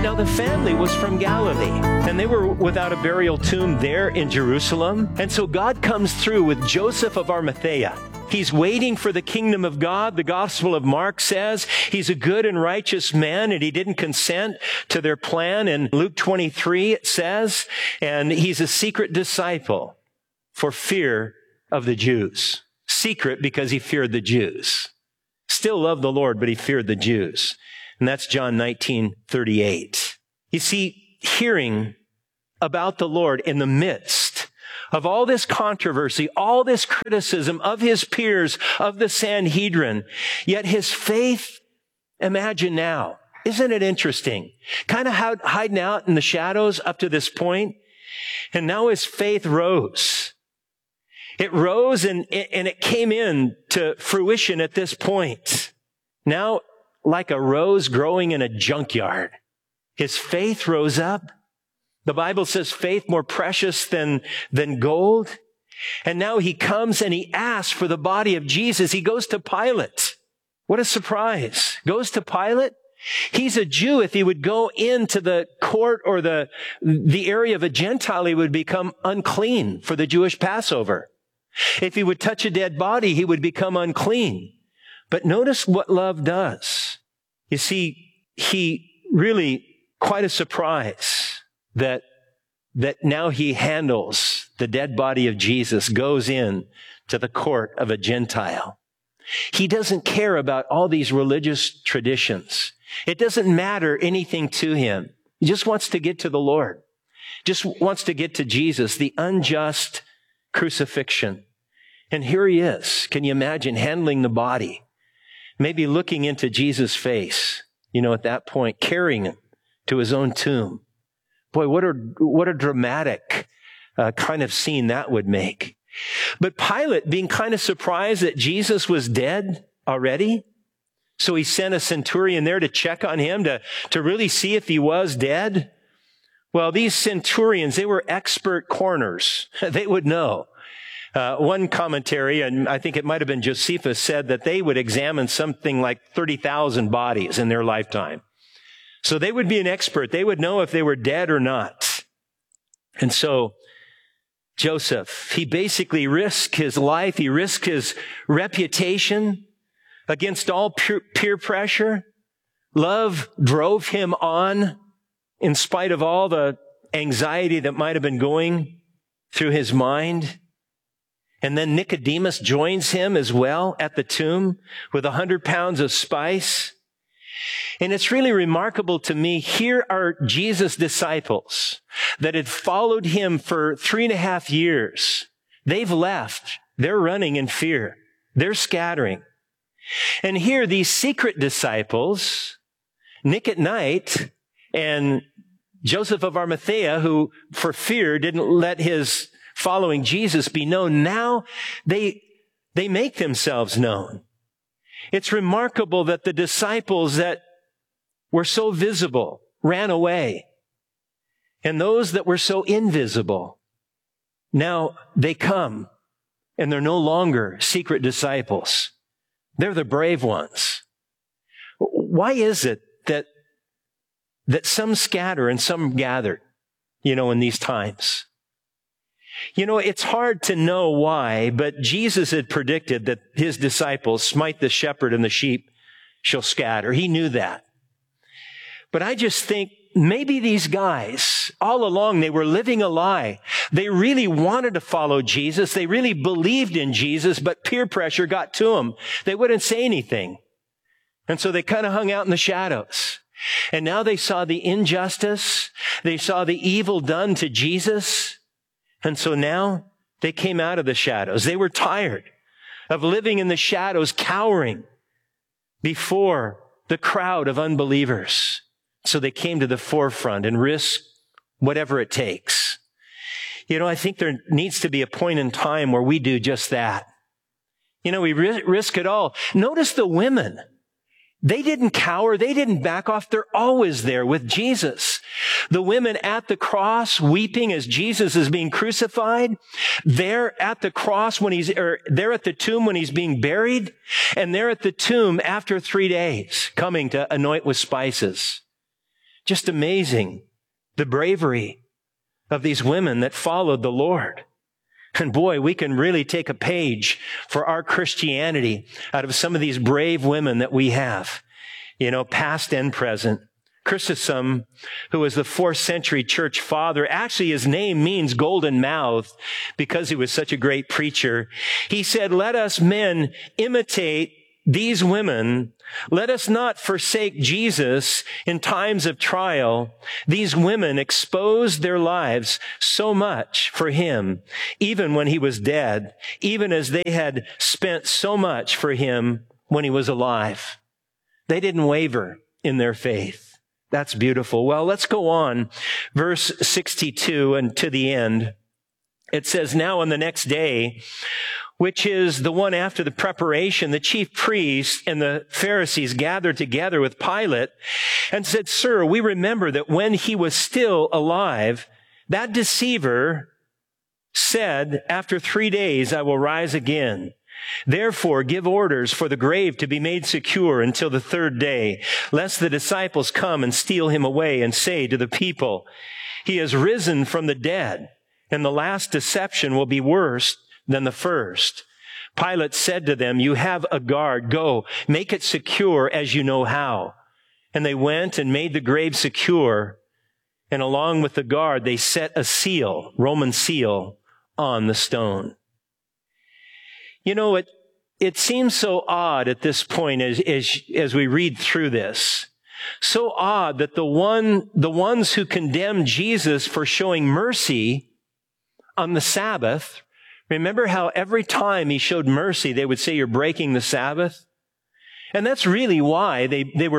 Now the family was from Galilee, and they were without a burial tomb there in Jerusalem. And so God comes through with Joseph of Arimathea. He's waiting for the kingdom of God. The Gospel of Mark says he's a good and righteous man, and he didn't consent to their plan. In Luke 23, it says, and he's a secret disciple for fear of the Jews. Secret because he feared the Jews. Still loved the Lord, but he feared the Jews. And that's John 19:38. You see, hearing about the Lord in the midst of all this controversy, all this criticism of his peers, of the Sanhedrin, yet his faith, imagine now, isn't it interesting? Kind of hiding out in the shadows up to this point, and now his faith rose. It rose and it came in to fruition at this point. Now, like a rose growing in a junkyard, his faith rose up. The Bible says faith more precious than gold. And now he comes and he asks for the body of Jesus. He goes to Pilate. What a surprise. Goes to Pilate. He's a Jew. If he would go into the court or the area of a Gentile, he would become unclean for the Jewish Passover. If he would touch a dead body, he would become unclean. But notice what love does. You see, he really, quite a surprise that now he handles the dead body of Jesus, goes in to the court of a Gentile. He doesn't care about all these religious traditions. It doesn't matter anything to him. He just wants to get to the Lord. Just wants to get to Jesus, the unjust crucifixion. And here he is. Can you imagine handling the body? Maybe looking into Jesus' face, at that point, carrying him to his own tomb. Boy, what a dramatic kind of scene that would make. But Pilate, being kind of surprised that Jesus was dead already, so he sent a centurion there to check on him, to really see if he was dead. Well, these centurions, they were expert coroners. They would know. One commentary, and I think it might have been Josephus, said that they would examine something like 30,000 bodies in their lifetime. So they would be an expert. They would know if they were dead or not. And so Joseph, he basically risked his life. He risked his reputation against all peer pressure. Love drove him on in spite of all the anxiety that might have been going through his mind. And then Nicodemus joins him as well at the tomb with 100 pounds of spice. And it's really remarkable to me. Here are Jesus' disciples that had followed him for 3.5 years. They've left. They're running in fear. They're scattering. And here, these secret disciples, Nick at night and Joseph of Arimathea, who for fear didn't let his following Jesus be known, now they make themselves known. It's remarkable that the disciples that were so visible ran away. And those that were so invisible, now they come and they're no longer secret disciples. They're the brave ones. Why is it that some scatter and some gather, in these times? It's hard to know why, but Jesus had predicted that his disciples, smite the shepherd and the sheep shall scatter. He knew that. But I just think maybe these guys, all along, they were living a lie. They really wanted to follow Jesus. They really believed in Jesus, but peer pressure got to them. They wouldn't say anything. And so they kind of hung out in the shadows. And now they saw the injustice. They saw the evil done to Jesus. And so now they came out of the shadows. They were tired of living in the shadows, cowering before the crowd of unbelievers. So they came to the forefront and risked whatever it takes. I think there needs to be a point in time where we do just that. We risk it all. Notice the women. They didn't cower. They didn't back off. They're always there with Jesus. The women at the cross weeping as Jesus is being crucified. They're at the cross they're at the tomb when he's being buried. And they're at the tomb after 3 days coming to anoint with spices. Just amazing, the bravery of these women that followed the Lord. And boy, we can really take a page for our Christianity out of some of these brave women that we have, past and present. Chrysostom, who was the 4th century church father, actually his name means golden mouthed because he was such a great preacher. He said, let us men imitate these women. Let us not forsake Jesus in times of trial. These women exposed their lives so much for him, even when he was dead, even as they had spent so much for him when he was alive. They didn't waver in their faith. That's beautiful. Well, let's go on. Verse 62 and to the end. It says, now on the next day, which is the one after the preparation, the chief priests and the Pharisees gathered together with Pilate and said, Sir, we remember that when he was still alive, that deceiver said, after 3 days, I will rise again. Therefore, give orders for the grave to be made secure until the 3rd day, lest the disciples come and steal him away and say to the people, he has risen from the dead, and the last deception will be worse than the first. Pilate said to them, you have a guard. Go, make it secure as you know how. And they went and made the grave secure. And along with the guard, they set a seal, Roman seal, on the stone. It seems so odd at this point as we read through this. So odd that the ones who condemned Jesus for showing mercy on the Sabbath, remember how every time he showed mercy, they would say, you're breaking the Sabbath? And that's really why he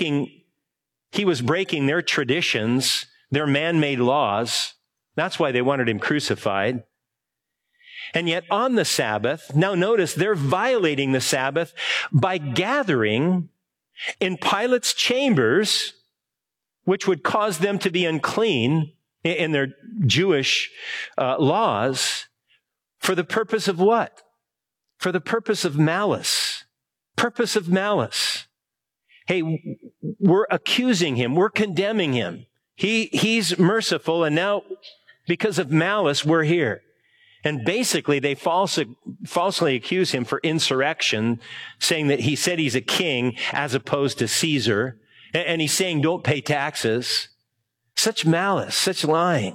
was breaking their traditions, their man-made laws. That's why they wanted him crucified. And yet on the Sabbath, now notice they're violating the Sabbath by gathering in Pilate's chambers, which would cause them to be unclean in their Jewish laws, for the purpose of what? For the purpose of malice. Purpose of malice. Hey, we're accusing him. We're condemning him. He's merciful, and now because of malice, we're here. And basically, they falsely accuse him for insurrection, saying that he said he's a king as opposed to Caesar. And he's saying, don't pay taxes. Such malice, such lying.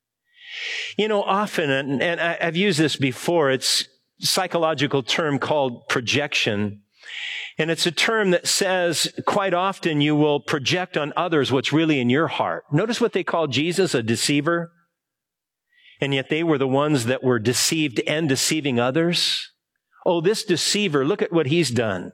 Often, and I've used this before, it's a psychological term called projection. And it's a term that says quite often you will project on others what's really in your heart. Notice what they call Jesus a deceiver. And yet they were the ones that were deceived and deceiving others. Oh, this deceiver, look at what he's done.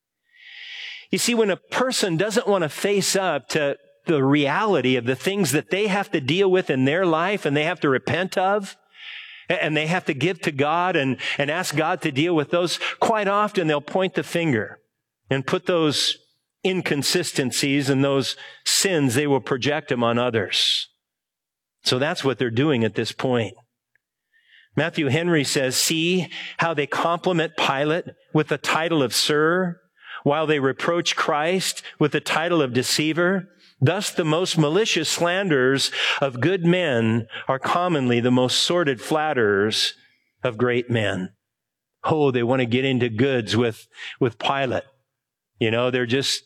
You see, when a person doesn't want to face up to the reality of the things that they have to deal with in their life and they have to repent of, and they have to give to God and ask God to deal with those, quite often they'll point the finger and put those inconsistencies and those sins, they will project them on others. So that's what they're doing at this point. Matthew Henry says, see how they compliment Pilate with the title of Sir, while they reproach Christ with the title of Deceiver. Thus the most malicious slanderers of good men are commonly the most sordid flatterers of great men. Oh, they want to get into goods with Pilate. They're just,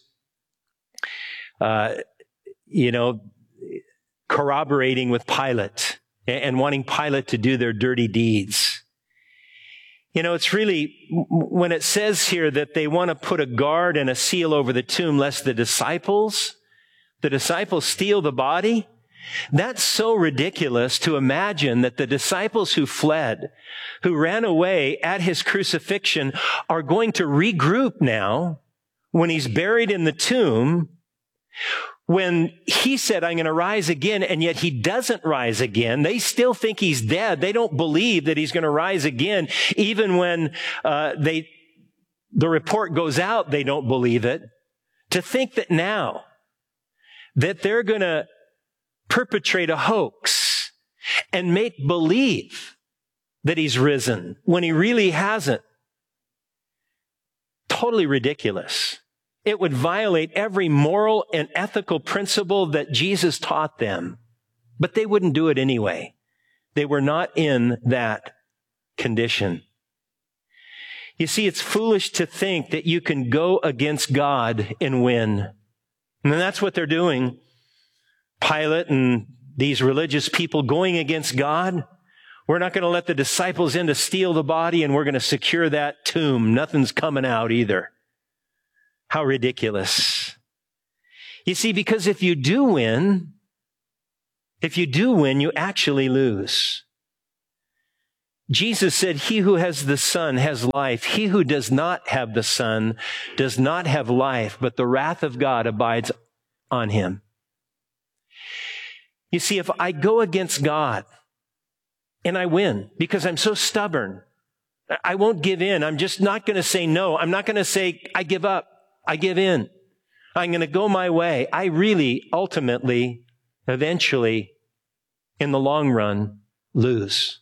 corroborating with Pilate and wanting Pilate to do their dirty deeds. It's really, when it says here that they want to put a guard and a seal over the tomb lest the disciples steal the body, that's so ridiculous to imagine that the disciples who fled, who ran away at his crucifixion, are going to regroup now when he's buried in the tomb, when he said, I'm going to rise again, and yet he doesn't rise again. They still think he's dead. They don't believe that he's going to rise again. Even when the report goes out, they don't believe it. To think that now that they're going to perpetrate a hoax and make believe that he's risen when he really hasn't. Totally ridiculous. It would violate every moral and ethical principle that Jesus taught them. But they wouldn't do it anyway. They were not in that condition. You see, it's foolish to think that you can go against God and win. And that's what they're doing. Pilate and these religious people going against God. We're not going to let the disciples in to steal the body, and we're going to secure that tomb. Nothing's coming out either. How ridiculous. You see, because if you do win, you actually lose. Jesus said, he who has the Son has life. He who does not have the Son does not have life, but the wrath of God abides on him. You see, if I go against God and I win because I'm so stubborn, I won't give in. I'm just not going to say no. I'm not going to say, I give up. I give in. I'm going to go my way. I really, ultimately, eventually, in the long run, lose.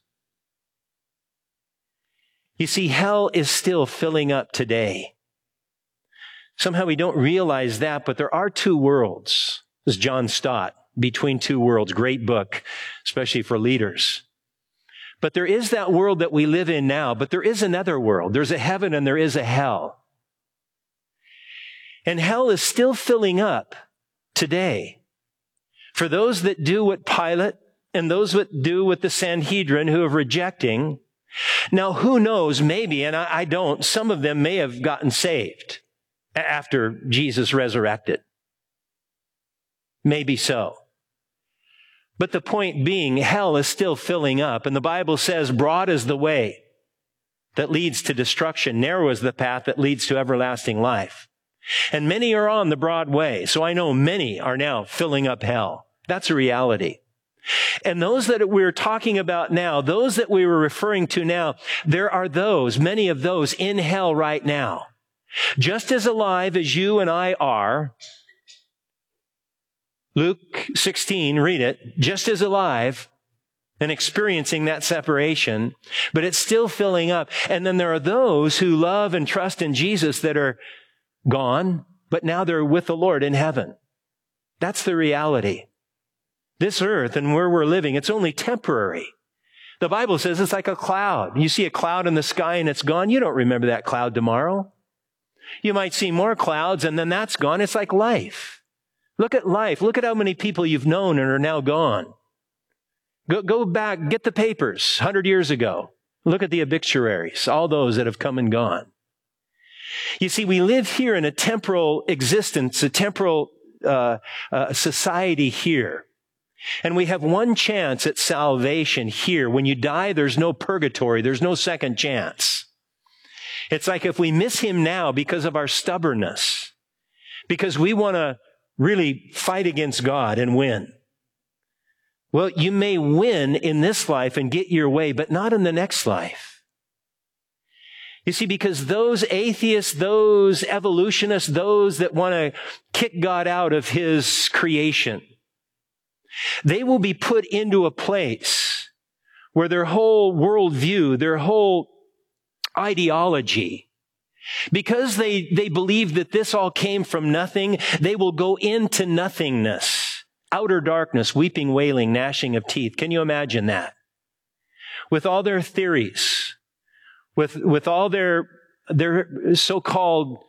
You see, hell is still filling up today. Somehow we don't realize that, but there are two worlds. This is John Stott, Between Two Worlds, great book, especially for leaders. But there is that world that we live in now, but there is another world. There's a heaven and there is a hell. And hell is still filling up today. For those that do what Pilate and those that do what the Sanhedrin who are rejecting. Now, who knows, maybe, and I don't, some of them may have gotten saved after Jesus resurrected. Maybe so. But the point being, hell is still filling up, and the Bible says, broad is the way that leads to destruction, narrow is the path that leads to everlasting life. And many are on the broad way, so I know many are now filling up hell. That's a reality. And those that we're talking about now, those that we were referring to now, there are those, many of those in hell right now. Just as alive as you and I are, Luke 16, read it, just as alive and experiencing that separation, but it's still filling up. And then there are those who love and trust in Jesus that are gone, but now they're with the Lord in heaven. That's the reality. This earth and where we're living, it's only temporary. The Bible says it's like a cloud. You see a cloud in the sky and it's gone. You don't remember that cloud tomorrow. You might see more clouds and then that's gone. It's like life. Look at life. Look at how many people you've known and are now gone. Go back, get the papers 100 years ago. Look at the obituaries, all those that have come and gone. You see, we live here in a temporal existence, a temporal society here. And we have one chance at salvation here. When you die, there's no purgatory. There's no second chance. It's like if we miss him now because of our stubbornness, because we want to really fight against God and win. Well, you may win in this life and get your way, but not in the next life. You see, because those atheists, those evolutionists, those that want to kick God out of his creation, they will be put into a place where their whole worldview, their whole ideology, because they believe that this all came from nothing, they will go into nothingness, outer darkness, weeping, wailing, gnashing of teeth. Can you imagine that? With all their theories, with all their so-called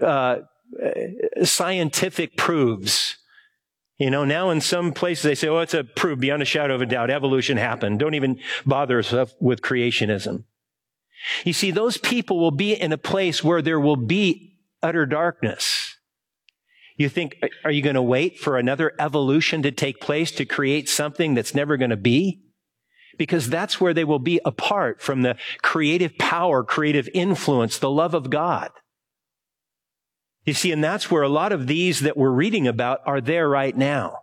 scientific proofs. You know, now in some places they say, oh, it's a proof beyond a shadow of a doubt. Evolution happened. Don't even bother yourself with creationism. You see, those people will be in a place where there will be utter darkness. You think, are you going to wait for another evolution to take place to create something that's never going to be? Because that's where they will be apart from the creative power, creative influence, the love of God. You see, and that's where a lot of these that we're reading about are there right now.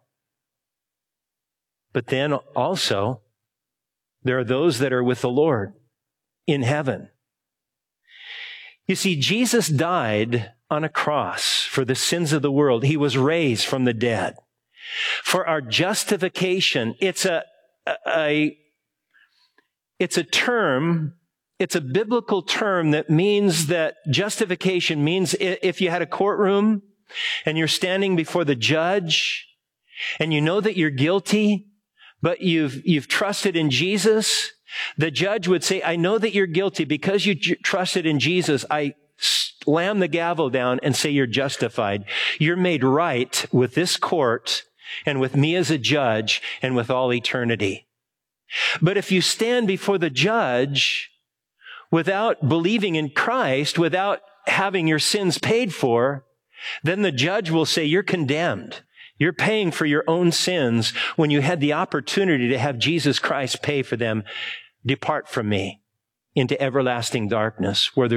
But then also, there are those that are with the Lord in heaven. You see, Jesus died on a cross for the sins of the world. He was raised from the dead. For our justification, it's a term, It's a biblical term that means that justification means if you had a courtroom and you're standing before the judge and you know that you're guilty, but you've trusted in Jesus, the judge would say, I know that you're guilty. Because you trusted in Jesus, I slam the gavel down and say you're justified. You're made right with this court and with me as a judge and with all eternity. But if you stand before the judge without believing in Christ, without having your sins paid for, then the judge will say you're condemned. You're paying for your own sins when you had the opportunity to have Jesus Christ pay for them. Depart from me into everlasting darkness, where